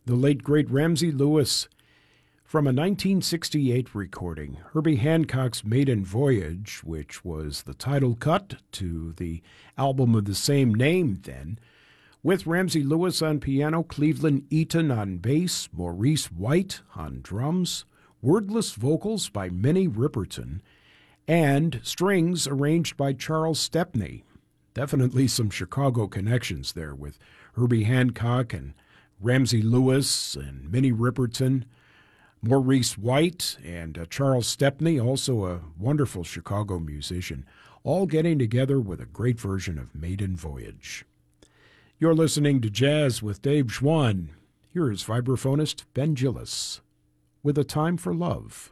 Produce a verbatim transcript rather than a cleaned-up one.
the late great Ramsey Lewis, from a nineteen sixty-eight recording, Herbie Hancock's Maiden Voyage, which was the title cut to the album of the same name then, with Ramsey Lewis on piano, Cleveland Eaton on bass, Maurice White on drums, wordless vocals by Minnie Riperton, and strings arranged by Charles Stepney. Definitely some Chicago connections there with Herbie Hancock and Ramsey Lewis and Minnie Riperton, Maurice White and uh, Charles Stepney, also a wonderful Chicago musician, all getting together with a great version of Maiden Voyage. You're listening to Jazz with Dave Schwann. Here is vibraphonist Ben Gillis with A Time for Love.